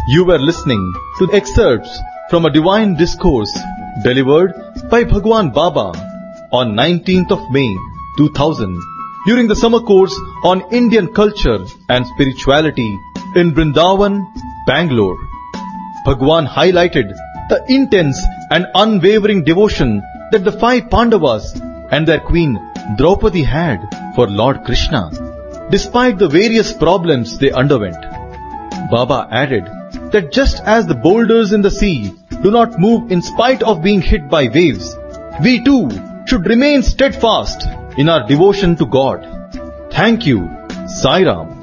You were listening to excerpts from a divine discourse delivered by Bhagwan Baba on 19th of May 2000 during the summer course on Indian culture and spirituality in Vrindavan, Bangalore. Bhagwan highlighted the intense and unwavering devotion that the five Pandavas and their queen Draupadi had for Lord Krishna, despite the various problems they underwent. Baba added that just as the boulders in the sea do not move in spite of being hit by waves, we too should remain steadfast in our devotion to God. Thank you. Sai Ram.